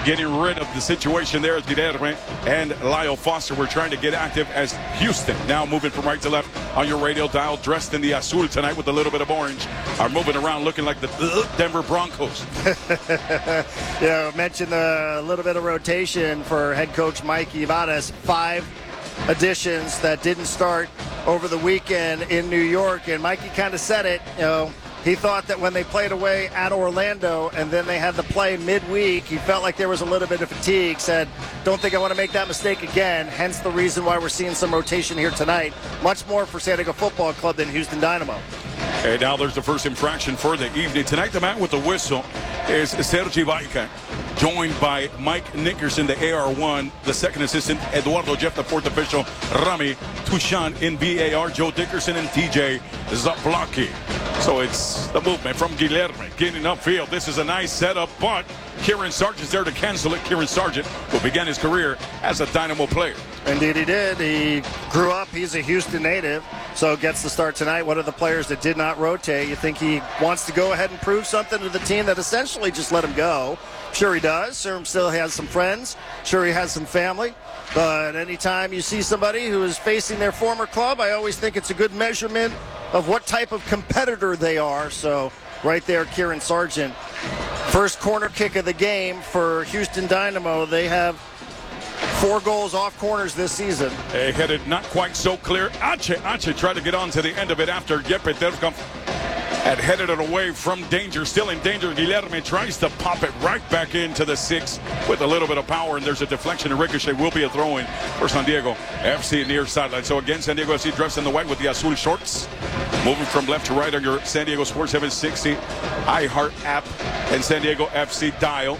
getting rid of the situation there as Guilherme and Lyle Foster were trying to get active as Houston, now moving from right to left on your radio dial, dressed in the azul tonight with a little bit of orange, are moving around looking like the Denver Broncos. Yeah, I mentioned a little bit of rotation for head coach Mike Ibanez. 5 additions that didn't start over the weekend in New York, and Mikey kind of said it, he thought that when they played away at Orlando and then they had to play midweek, he felt like there was a little bit of fatigue, said, don't think I want to make that mistake again, hence the reason why we're seeing some rotation here tonight. Much more for San Diego Football Club than Houston Dynamo. And now there's the first infraction for the evening. Tonight, the man with the whistle is Sergi Vaica, joined by Mike Nickerson, the AR1, the second assistant, Eduardo Jeff, the fourth official, Rami Tushan in VAR, Joe Dickerson, and TJ Zablocki. So it's the movement from Guilherme getting upfield. This is a nice setup, but Kieran Sargent's there to cancel it. Kieran Sargent, who began his career as a Dynamo player. Indeed he did. He grew up. He's a Houston native, so gets the start tonight. One of the players that did not rotate. You think he wants to go ahead and prove something to the team that essentially just let him go. Sure he does. Sure he still has some friends. Sure he has some family. But anytime you see somebody who is facing their former club, I always think it's a good measurement of what type of competitor they are. So right there, Kieran Sargent. First corner kick of the game for Houston Dynamo. They have 4 goals off corners this season. They headed not quite so clear. Ache tried to get on to the end of it after Jeppe Terskov had headed it away from danger. Still in danger. Guilherme tries to pop it right back into the 6 with a little bit of power, and there's a deflection. And ricochet will be a throw-in for San Diego FC near sideline. So again, San Diego FC dressed in the white with the azul shorts. Moving from left to right on your San Diego Sports 760 iHeart app and San Diego FC dial.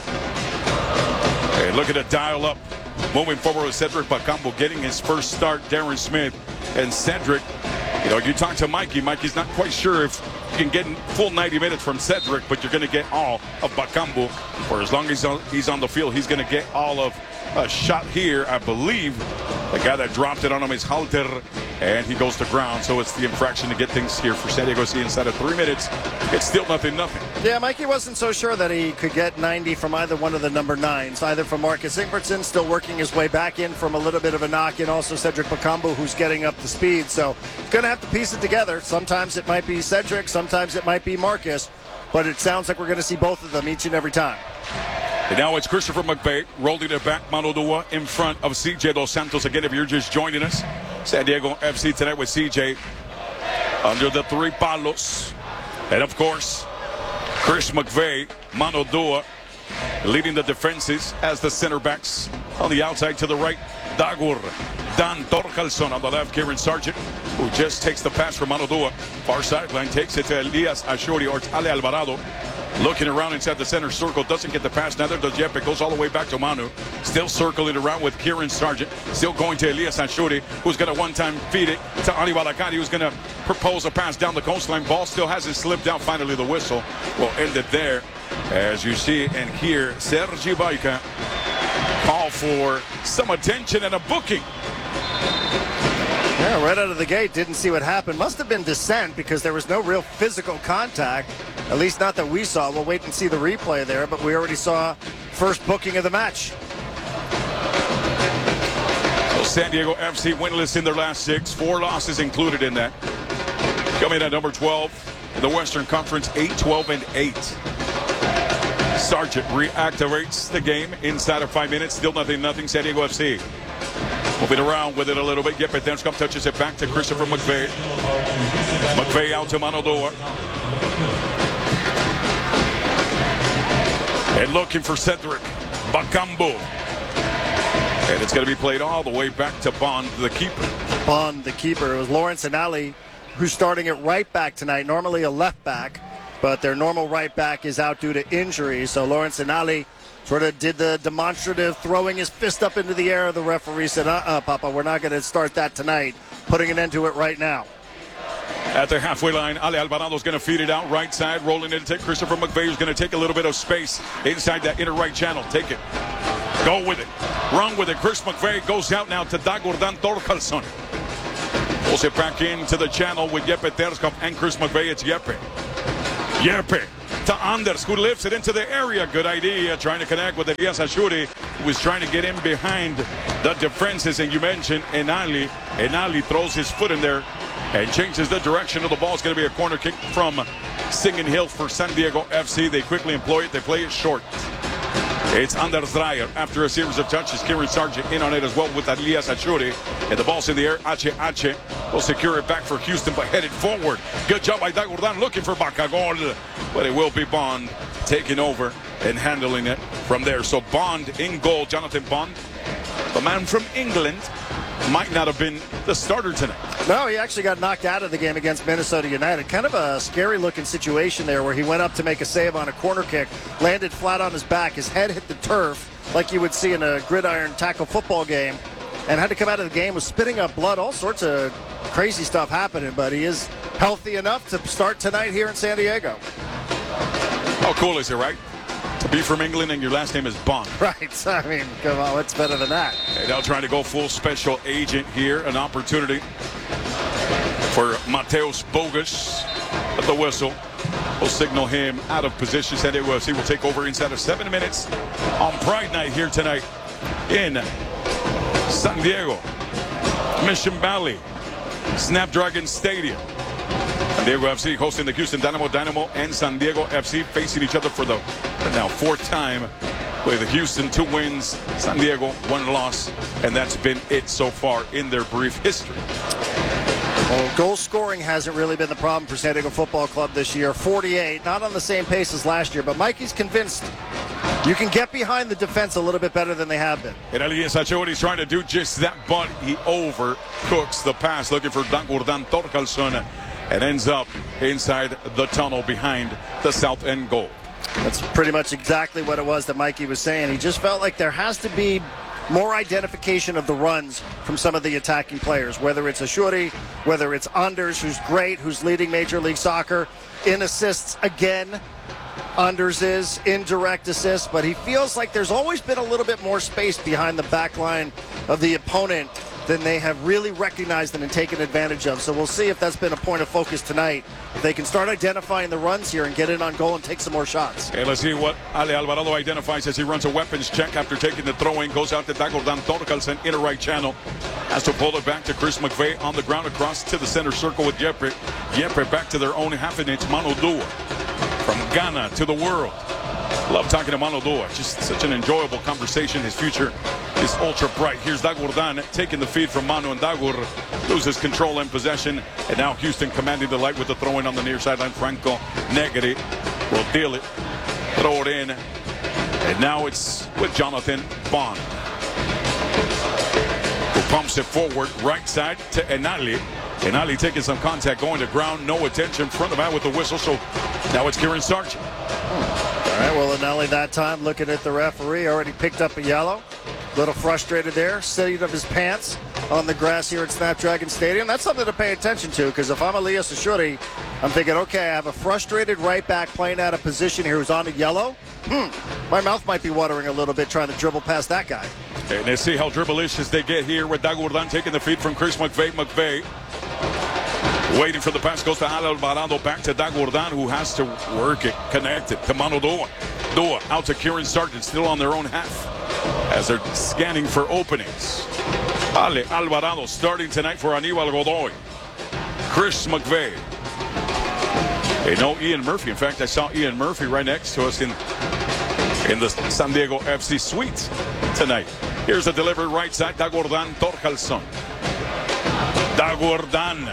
And look at the dial up. Moving forward with Cedric Bacambo getting his first start. Darren Smith and Cedric. You talk to Mikey. Mikey's not quite sure if you can get full 90 minutes from Cedric, but you're going to get all of Bacambo. For as long as he's on the field, he's going to get all of a shot here. I believe the guy that dropped it on him is Halter, and he goes to ground. So it's the infraction to get things here for San Diego City inside of 3 minutes. It's still nothing. Yeah, Mikey wasn't so sure that he could get 90 from either one of the number 9s, either from Marcus Ingvartson, still working his way back in from a little bit of a knock, and also Cedric Bacambo, who's getting up the speed. So going to have to piece it together. Sometimes it might be Cedric, sometimes it might be Marcus, but it sounds like we're going to see both of them each and every time. And now it's Christopher McVeigh rolling it back. Manodua in front of CJ Dos Santos. Again, if you're just joining us, San Diego FC tonight with CJ under the 3 palos. And of course, Chris McVeigh, Manodua leading the defenses as the center backs on the outside to the right. Dagur, Dan Torcalson on the left. Kieran Sargent, who just takes the pass from Manodua. Far sideline, takes it to Elias Ashuri or Ale Alvarado. Looking around inside the center circle, doesn't get the pass. Neither does Jeppe. Goes all the way back to Manu. Still circling around with Kieran Sargent. Still going to Elias Ashuri, who's going to one-time feed it to Ani Balakati, who's going to propose a pass down the coastline. Ball still hasn't slipped out. Finally, the whistle will end it there. As you see and hear, Sergi Vaica call for some attention and a booking. Yeah, right out of the gate, didn't see what happened. Must have been dissent because there was no real physical contact, at least not that we saw. We'll wait and see the replay there, but we already saw first booking of the match. So San Diego FC winless in their last 6, 4 losses included in that. Coming at number 12 in the Western Conference, 8-12-8. Sargent reactivates the game inside of 5 minutes. Still nothing. San Diego FC moving around with it a little bit. Jeppe Terskov touches it back to Christopher McVeigh. McVeigh out to Manodua. And looking for Cedric Bacambo. And it's going to be played all the way back to Bond, the keeper. Bond, the keeper. It was Lawrence Anali who's starting at right back tonight. Normally a left back, but their normal right back is out due to injury. So Lawrence Anali sort of did the demonstrative throwing his fist up into the air. The referee said, Papa, we're not going to start that tonight. Putting an end to it right now. At the halfway line, Ale Alvarado's going to feed it out right side, rolling it to Christopher McVeigh, who's going to take a little bit of space inside that inner right channel. Take it. Go with it. Run with it. Chris McVeigh goes out now to Dagordan Torcalson. Pulls it back into the channel with Jeppe Terskov and Chris McVeigh. It's Jeppe. Yepe to Anders, who lifts it into the area. Good idea, trying to connect with Elias Ashuri, who was trying to get in behind the defenses. And you mentioned Enali. Enali throws his foot in there and changes the direction of the ball. It's going to be a corner kick from Singing Hill for San Diego FC. They quickly employ it. They play it short. It's Anders Dreyer after a series of touches. Kieran Sargent in on it as well with Elias Achuri. And the ball's in the air. H will secure it back for Houston, but headed forward. Good job by Dagurdan looking for Bacagol. But it will be Bond taking over and handling it from there. So Bond in goal. Jonathan Bond, the man from England, might not have been the starter tonight. No, he actually got knocked out of the game against Minnesota United. Kind of a scary-looking situation there where he went up to make a save on a corner kick, landed flat on his back, his head hit the turf like you would see in a gridiron tackle football game, and had to come out of the game with spitting up blood, all sorts of crazy stuff happening, but he is healthy enough to start tonight here in San Diego. How cool is it, right? To be from England and your last name is Bond. Right. I mean, come on, what's better than that? And now trying to go full special agent here. An opportunity for Mateus Bogus at the whistle. Will signal him out of position. San Diego FC will take over inside of 7 minutes on Pride Night here tonight in San Diego. Mission Valley, Snapdragon Stadium. San Diego FC hosting the Houston Dynamo. Dynamo and San Diego FC facing each other for the now fourth time, with Houston 2 wins, San Diego 1 loss, and that's been it so far in their brief history. Well, goal scoring hasn't really been the problem for San Diego Football Club this year. 48, not on the same pace as last year, but Mikey's convinced you can get behind the defense a little bit better than they have been. And Elias Achuri's trying to do just that, but he overcooks the pass, looking for Dagurdan Torkalson, and ends up inside the tunnel behind the south end goal. That's pretty much exactly what it was that Mikey was saying. He just felt like there has to be more identification of the runs from some of the attacking players, whether it's Ashuri, whether it's Anders, who's great, who's leading Major League Soccer in assists again. Anders is in direct assists, but he feels like there's always been a little bit more space behind the back line of the opponent than they have really recognized and taken advantage of. So we'll see if that's been a point of focus tonight. If they can start identifying the runs here and get in on goal and take some more shots. Okay, let's see what Ale Alvarado identifies as he runs a weapons check after taking the throw-in. Goes out to Dagurdan Torkalson in a right channel. Has to pull it back to Chris McVeigh on the ground across to the center circle with Yepe. Yepe back to their own half-inch. Manu Dua from Ghana to the world. Love talking to Manu Dua. Just such an enjoyable conversation. His future is ultra bright. Here's Dagurdan taking the feed from Manu, and Dagur loses control and possession. And now Houston commanding the light with the throw-in on the near sideline. Franco Negri will deal it, throw it in, and now it's with Jonathan Bond, who pumps it forward right side to Enali. Enali taking some contact, going to ground, no attention, front of out with the whistle. So now it's Kieran Sargent. All right, well, Enali that time looking at the referee, already picked up a yellow. A little frustrated there, sitting of his pants on the grass here at Snapdragon Stadium. That's something to pay attention to, because if I'm Elias Ashuri, I'm thinking, okay, I have a frustrated right back playing out of position here who's on a yellow. My mouth might be watering a little bit trying to dribble past that guy. And they see how dribblicious they get here with Dagurdan taking the feed from Chris McVeigh. McVeigh waiting for the pass, goes to Ale Alvarado, back to Dagurdan, who has to work it, connected to Manu Dua. Dua out to Kieran Sargent, still on their own half as they're scanning for openings. Ale Alvarado starting tonight for Aníbal Godoy. Chris McVeigh. They know Ian Murphy. In fact, I saw Ian Murphy right next to us in the San Diego FC suite tonight. Here's a delivery right side, Dagurdan Torkalson. Dagurdan.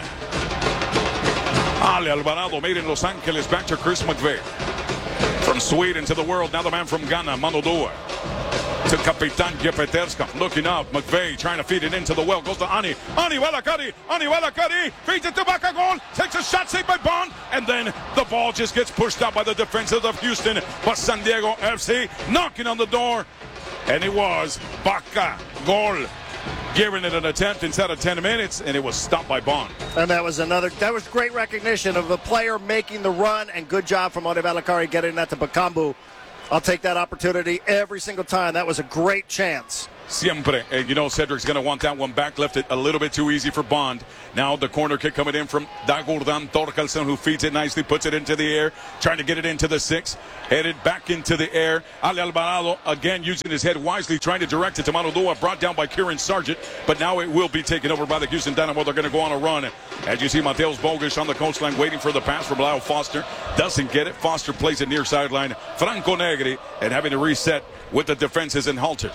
Ale Alvarado made in Los Angeles, back to Chris McVeigh. From Sweden to the world, now the man from Ghana, Manu Dua. To Kapitan Jepeterska, looking up, McVeigh trying to feed it into the well, goes to Ani Walakari, feeds it to Bacagol, takes a shot saved by Bond, and then the ball just gets pushed out by the defenses of Houston, but San Diego FC knocking on the door, and it was Bacagol giving it an attempt inside of 10 minutes, and it was stopped by Bond. And that was great recognition of the player making the run, and good job from Ani Walakari getting that to Bakambu. I'll take that opportunity every single time. That was a great chance Siempre. And you know Cedric's going to want that one back. Left it a little bit too easy for Bond. Now the corner kick coming in from Dagordan Torkelson, who feeds it nicely, puts it into the air, trying to get it into the 6. Headed back into the air. Ali Alvarado, again, using his head wisely, trying to direct it to Manodua, brought down by Kieran Sargent. But now it will be taken over by the Houston Dynamo. They're going to go on a run. As you see, Mateus Bogusz on the coastline waiting for the pass from Lyle Foster. Doesn't get it. Foster plays it near sideline. Franco Negri, and having to reset with the defenses in Halter.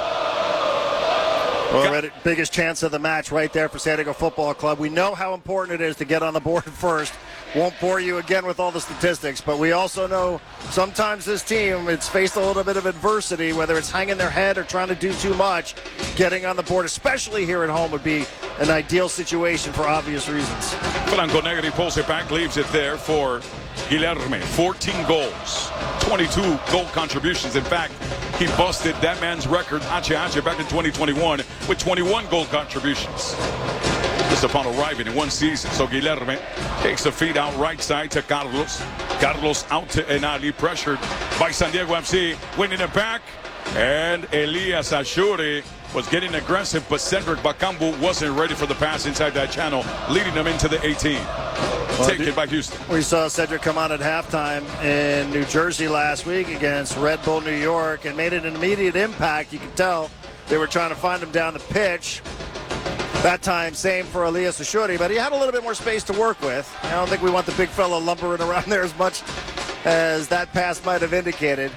Well, biggest chance of the match right there for San Diego Football Club. We know how important it is to get on the board first. Won't bore you again with all the statistics, but we also know sometimes this team, it's faced a little bit of adversity, whether it's hanging their head or trying to do too much. Getting on the board, especially here at home, would be an ideal situation for obvious reasons. Franco Negri pulls it back, leaves it there for Guilherme. 14 goals, 22 goal contributions. In fact, he busted that man's record, Ache back in 2021, with 21 goal contributions. Just upon arriving in one season. So Guilherme takes a feed out right side to Carlos. Carlos out to Enali, pressured by San Diego FC, winning it back. And Elias Ashuri was getting aggressive, but Cedric Bakambu wasn't ready for the pass inside that channel, leading them into the 18. Taken by Houston. We saw Cedric come on at halftime in New Jersey last week against Red Bull New York and made an immediate impact. You could tell they were trying to find him down the pitch. That time, same for Elias Ashuri, but he had a little bit more space to work with. I don't think we want the big fella lumbering around there as much as that pass might have indicated.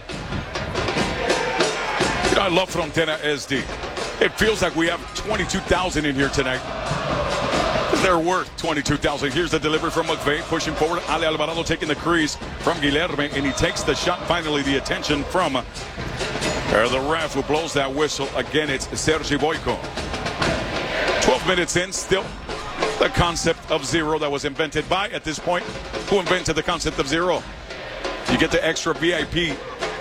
You know, I love Frontera SD. It feels like we have 22,000 in here tonight. They're worth 22,000. Here's the delivery from McVeigh, pushing forward. Ali Alvarado taking the crease from Guilherme, and he takes the shot. Finally, the attention from the ref who blows that whistle. Again, it's Sergi Boyko. 12 minutes in, still the concept of zero that was invented by, at this point, who invented the concept of zero? You get the extra VIP.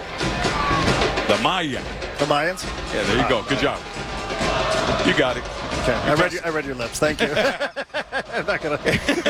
The Maya. The Mayans? Yeah, there you go. Good job. You got it. Okay. I read your lips. Thank you. I'm not gonna.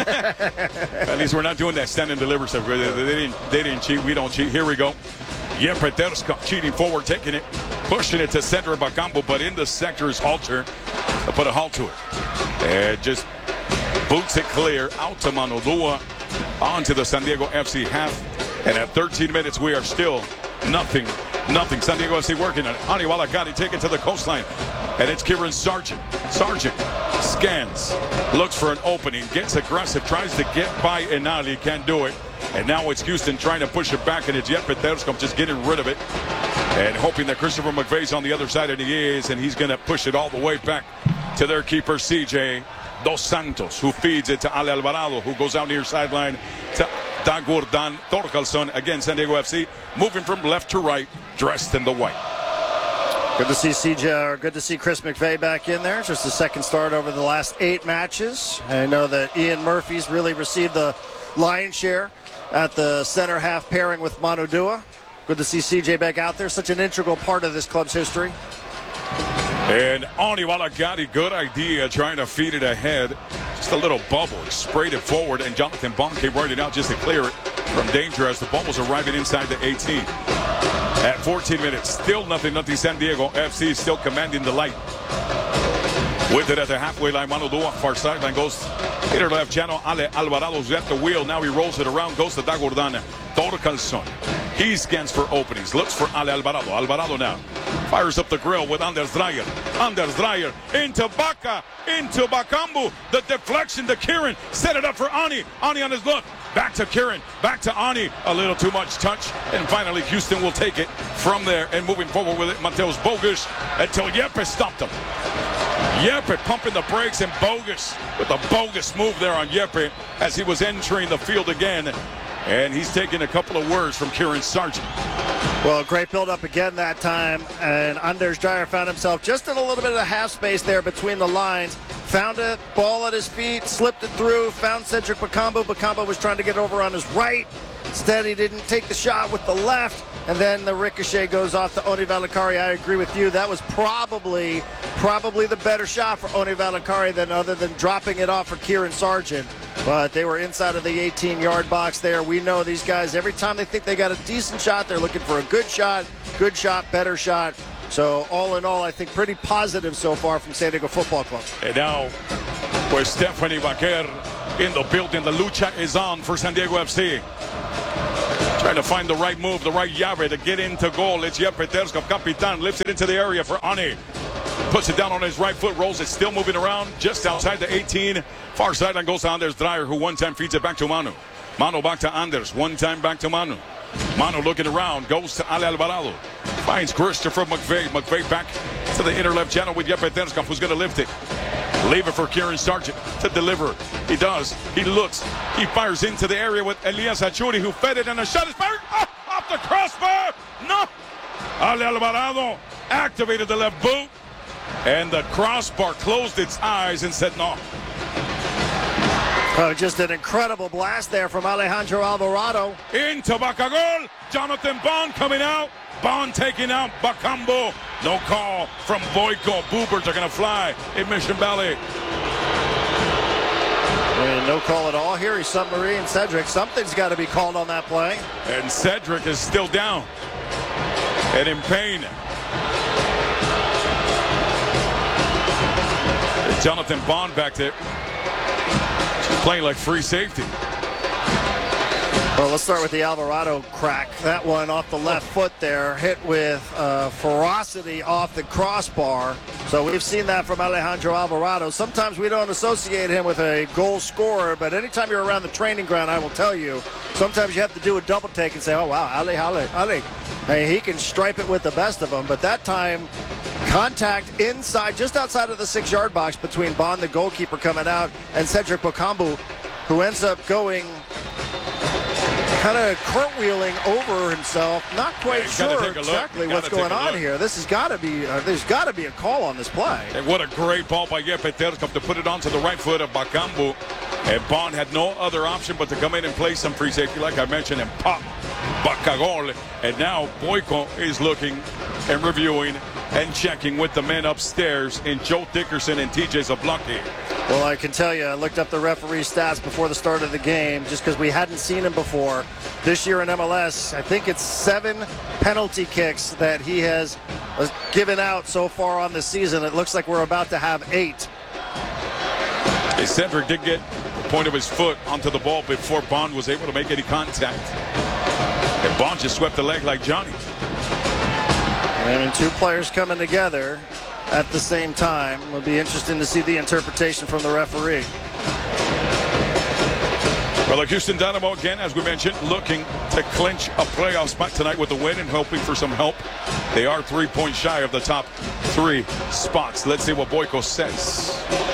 At least we're not doing that stand and deliver stuff. They didn't cheat. We don't cheat. Here we go. Jeppe Terskov cheating forward, taking it, pushing it to center of Bakambu, but in the sector is Halter. Put a halt to it. And just boots it clear out to Manodua onto the San Diego FC half. And at 13 minutes, we are still nothing. San Diego FC working on it. Ani Walagati taken to the coastline. And it's Kieran Sargent. Sargent scans, looks for an opening, gets aggressive, tries to get by Enali, can't do it. And now it's Houston trying to push it back, and it's Jeppe Terskov just getting rid of it. And hoping that Christopher McVeigh's on the other side, and he is, and he's going to push it all the way back to their keeper, CJ Dos Santos, who feeds it to Ali Alvarado, who goes out near sideline to Dagordan Torkelson. Again, San Diego FC moving from left to right, dressed in the white. Good to see CJ, or good to see Chris McVeigh back in there. Just the second start over the last 8 matches. I know that Ian Murphy's really received the lion's share at the center half pairing with Manodua. Good to see CJ back out there, such an integral part of this club's history. And Ani Walagati, good idea, trying to feed it ahead. Just a little bubble, he sprayed it forward, and Jonathan Bond came running out just to clear it from danger as the ball was arriving inside the 18. At 14 minutes, still nothing. San Diego FC still commanding the light. With it at the halfway line, Manodua, far sideline, goes inner left channel. Ale Alvarado's at the wheel. Now he rolls it around, goes to Dagordan Torkelson. He scans for openings, looks for Ale Alvarado. Alvarado now fires up the grill with Anders Dreyer. Anders Dreyer into Baca, into Bakambu. The deflection to Kieran. Set it up for Ani. Ani on his look. Back to Kieran. Back to Ani. A little too much touch. And finally, Houston will take it from there. And moving forward with it, Mateus Bogusz until Jeppe stopped him. Jeppe pumping the brakes, and Bogusz with a bogus move there on Jeppe as he was entering the field again. And he's taking a couple of words from Kieran Sargent. Well, great build-up again that time. And Anders Dreyer found himself just in a little bit of the half space there between the lines. Found a ball at his feet, slipped it through, found Cedric Bakambu. Bakambu was trying to get over on his right. Instead, he didn't take the shot with the left. And then the ricochet goes off to Oni Valakari. I agree with you. That was probably the better shot for Oni Valakari other than dropping it off for Kieran Sargent. But they were inside of the 18-yard box there. We know these guys, every time they think they got a decent shot, they're looking for a good shot, better shot. So all in all, I think pretty positive so far from San Diego Football Club. And now, with Stephanie Baquer in the building, the lucha is on for San Diego FC. Trying to find the right move, the right llave to get into goal. It's Jeppe Terskov, Capitan, lifts it into the area for Ani. Puts it down on his right foot, rolls it, still moving around just outside the 18. Far sideline goes to Anders Dreyer, who one time feeds it back to Manu. Manu back to Anders, one time back to Manu. Manu looking around, goes to Ale Alvarado. Finds Christopher McVeigh. McVeigh back to the inner left channel with Jeppe Terskov, who's going to lift it. Leave it for Kieran Sargent to deliver. He does. He looks. He fires into the area with Elias Achuri, who fed it, and a shot is fired. Oh, off the crossbar. No. Ale Alvarado activated the left boot, and the crossbar closed its eyes and said no. Oh, just an incredible blast there from Alejandro Alvarado. Into Bacagol. Jonathan Bond coming out. Bond taking out Bakambu. No call from Boyko. Boobers are going to fly in Mission Valley. And no call at all here. He's submarine Cedric. Something's got to be called on that play. And Cedric is still down and in pain. And Jonathan Bond back there. She's playing like free safety. Well, let's start with the Alvarado crack. That one off the left foot there, hit with ferocity off the crossbar. So we've seen that from Alejandro Alvarado. Sometimes we don't associate him with a goal scorer, but anytime you're around the training ground, I will tell you, sometimes you have to do a double take and say, oh, wow, Ale. Hey, he can stripe it with the best of them. But that time, contact inside, just outside of the 6-yard box between Bond, the goalkeeper, coming out, and Cedric Bakambu, who ends up going kind of cartwheeling over himself. Not quite sure exactly what's going on here. This has got to be, there's got to be a call on this play. And what a great ball by Jeppe Terskov to put it onto the right foot of Bakambu. And Bond had no other option but to come in and play some free safety, like I mentioned, and pop Bacagol. And now Boyko is looking and reviewing and checking with the men upstairs in Joe Dickerson and TJ Zablocki. Well, I can tell you, I looked up the referee stats before the start of the game just because we hadn't seen him before. This year in MLS, I think it's 7 penalty kicks that he has given out so far on the season. It looks like we're about to have 8. Cedric did get the point of his foot onto the ball before Bond was able to make any contact. And Bond just swept the leg like Johnny. And 2 players coming together at the same time. It'll be interesting to see the interpretation from the referee. Well, the Houston Dynamo, again, as we mentioned, looking to clinch a playoff spot tonight with a win and hoping for some help. They are 3 points shy of the top 3 spots. Let's see what Boyko says.